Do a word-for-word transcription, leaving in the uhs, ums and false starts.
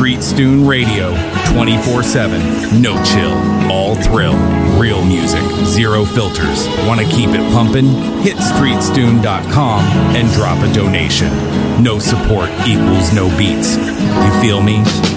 Street Stoon Radio, twenty-four seven, no chill, all thrill, real music, zero filters. Want to keep it pumping? Hit street stoon dot com and drop a donation. No support equals no beats. You feel me?